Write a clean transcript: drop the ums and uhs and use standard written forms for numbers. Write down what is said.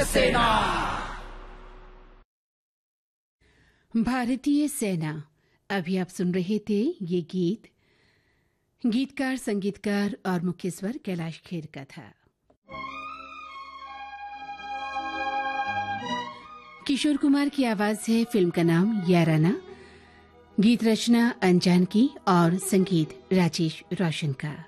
सेना। भारतीय सेना। अभी आप सुन रहे थे ये गीत। गीतकार, संगीतकार और मुख्य स्वर कैलाश खेर का था। किशोर कुमार की आवाज है। फिल्म का नाम याराना। गीत रचना अनजान की और संगीत राजेश रोशन का।